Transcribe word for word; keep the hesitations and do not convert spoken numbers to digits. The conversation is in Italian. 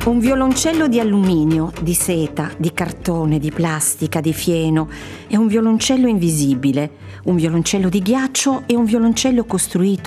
Un violoncello di alluminio, di seta, di cartone, di plastica, di fieno e un violoncello invisibile, un violoncello di ghiaccio e un violoncello costruito